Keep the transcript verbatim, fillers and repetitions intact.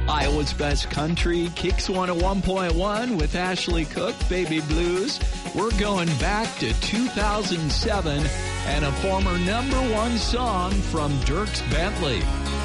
Iowa's Best Country, Kicks one oh one point one with Ashley Cook, Baby Blues. We're going back to two thousand seven and a former number one song from Dierks Bentley.